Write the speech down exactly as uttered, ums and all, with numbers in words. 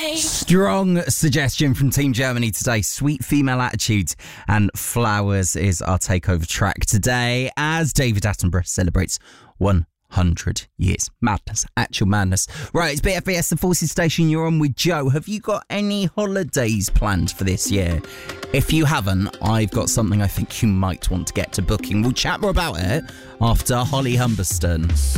Strong suggestion from Team Germany today. Sweet Female Attitude and Flowers is our takeover track today as David Attenborough celebrates one hundred years. Madness, actual madness. Right, it's B F B S, the Forces Station. You're on with Joe. Have you got any holidays planned for this year? If you haven't, I've got something I think you might want to get to booking. We'll chat more about it after Holly Humberston.